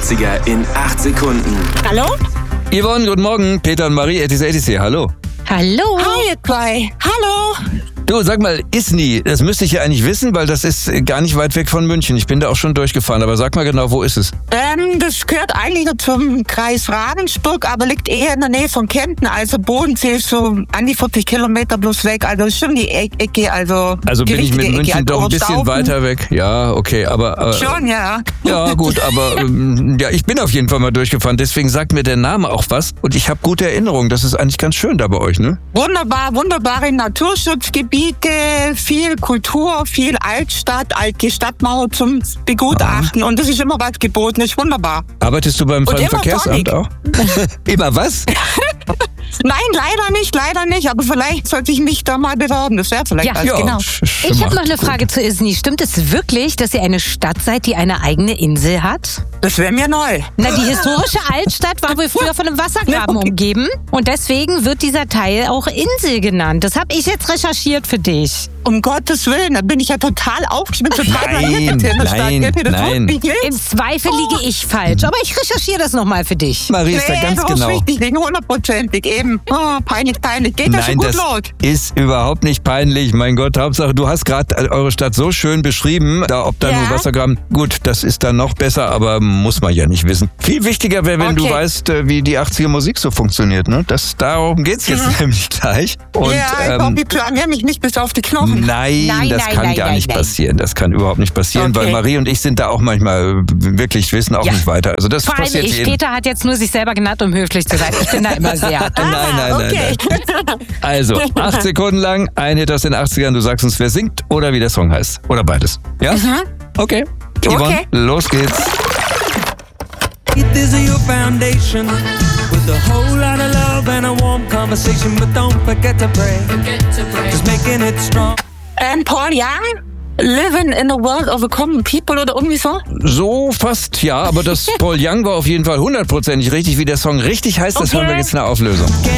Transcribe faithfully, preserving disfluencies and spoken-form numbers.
achtziger in acht Sekunden. Hallo? Yvonne, guten Morgen. Peter und Marie, Etis Etis hier. Hallo. Hallo. Hi, ihr zwei. Hallo. Du, sag mal, Isny, das müsste ich ja eigentlich wissen, weil das ist gar nicht weit weg von München. Ich bin da auch schon durchgefahren, aber sag mal genau, wo ist es? Ähm, das gehört eigentlich nur zum Kreis Ravensburg, aber liegt eher in der Nähe von Kempten. Also Bodensee ist so an die vierzig Kilometer bloß weg. Also ist schon die e- Ecke, also Also die bin ich mit richtige München Ecke, doch ein bisschen Oberstaufen. weiter weg. Ja, okay, aber... Äh, Schon, ja. Ja, gut, aber ähm, ja, ich bin auf jeden Fall mal durchgefahren. Deswegen sagt mir der Name auch was. Und ich habe gute Erinnerungen. Das ist eigentlich ganz schön da bei euch, ne? Wunderbar, wunderbare Naturschutzgebiete, viel Kultur, viel Altstadt, alte Stadtmauer zum Begutachten. Und das ist immer was geboten, ist wunderbar. Arbeitest du beim Und immer Verkehrsamt Tonic. auch? Immer was? Nein, leider nicht, leider nicht. Aber vielleicht sollte ich mich da mal bewerben. Das wäre vielleicht Ja. was, Ja, genau. sch- sch- Ich habe noch macht eine gut. Frage zu Isny. Stimmt es wirklich, dass ihr eine Stadt seid, die eine eigene Insel hat? Das wäre mir neu. Na, die historische Altstadt war wohl früher von einem Wassergraben Okay. umgeben. Und deswegen wird dieser Teil auch Insel genannt. Das habe ich jetzt recherchiert für dich. Um Gottes Willen, da bin ich ja total aufgeschmissen, total Nein, verwirrt in der Stadt. nein, Geht mir das nein. wirklich nicht? Im Zweifel liege ich falsch, aber ich recherchiere das nochmal für dich. Marie ist da Nee, ganz du hast genau. richtig liegen, hundertprozentig eben. Oh, peinlich, peinlich. Geht das schon Nein, gut das los? ist überhaupt nicht peinlich. Mein Gott, Hauptsache, du hast gerade eure Stadt so schön beschrieben. Da, ob da Ja. nur Wassergraben, gut, das ist dann noch besser, aber muss man ja nicht wissen. Viel wichtiger wäre, wenn du Okay. weißt, äh, wie die achtziger Musik so funktioniert. Ne? Das, darum geht's jetzt nämlich gleich. Und, ja, ich ähm, hoffe, ich blamier mich nicht bis auf die Knochen. Nein, Nein, das nein, kann nein, gar nein, nicht nein. passieren. Das kann überhaupt nicht passieren, Okay. weil Marie und ich sind da auch manchmal wirklich, wissen auch Ja. nicht weiter. Also das Vor allem, passiert ich, jedem. Peter hat jetzt nur sich selber genannt, um höflich zu sein. Ich bin da immer sehr. Nein, nein, nein, okay. nein. Also, acht Sekunden lang, ein Hit aus den achtzigern. Du sagst uns, wer singt oder wie der Song heißt. Oder beides. Ja? Okay. Yvonne, Okay. los geht's. This is your foundation with a whole lot of love and a warm conversation, but don't forget to pray. Just making it strong. ähm, Paul Young? Living in a world of a common people oder irgendwie so? So fast, ja, aber das Paul Young war auf jeden Fall hundertprozentig richtig, wie der Song richtig heißt. Das Okay. hören wir jetzt in der Auflösung.